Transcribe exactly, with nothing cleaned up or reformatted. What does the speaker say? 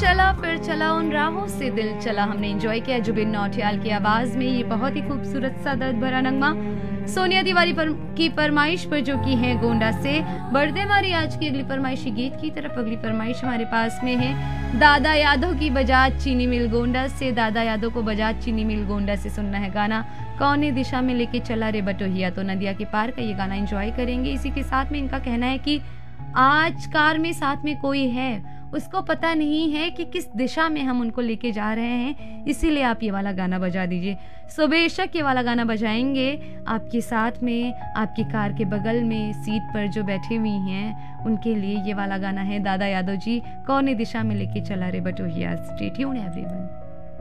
चला फिर चला उन राहों से दिल चला, हमने एंजॉय किया जुबिन नौटियाल की आवाज में ये बहुत ही खूबसूरत सा दर्द भरा नगमा सोनिया तिवारी पर, की फरमाइश पर जो की है गोंडा से। बढ़ते हमारी आज की अगली फरमाइशी गीत की तरफ। अगली फरमाइश हमारे पास में है दादा यादव की बजाज चीनी मिल गोंडा से। दादा यादव को बजाज चीनी मिल गोंडा से सुनना है गाना कौन दिशा में लेके चला रे बटोहिया, तो नदिया के पार का ये गाना एंजॉय करेंगे। इसी के साथ में इनका कहना है कि आज कार में साथ में कोई है, उसको पता नहीं है कि किस दिशा में हम उनको लेके जा रहे हैं, इसीलिए आप ये वाला गाना बजा दीजिए। सो बेशक ये वाला गाना बजाएंगे आपके साथ में, आपकी कार के बगल में सीट पर जो बैठी हुई हैं उनके लिए ये वाला गाना है दादा यादव जी कौन दिशा में लेके चला रे बटोहिया। Stay tuned everyone.